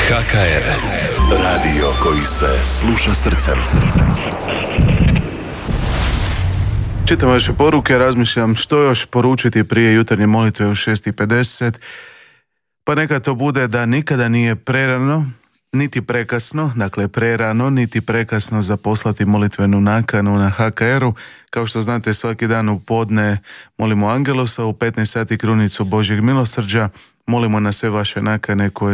HKR, radio koji se sluša srcem. Čitam vaše poruke, razmišljam što još poručiti prije jutarnje molitve u 6:50. Pa neka to bude da nikada nije prerano, niti prekasno, dakle prerano, niti prekasno za poslati molitvenu nakanu na HKR-u. Kao što znate, svaki dan u podne molimo Angelosa, u 15 sati krunicu Božjeg milosrđa, molimo na sve vaše nakane koje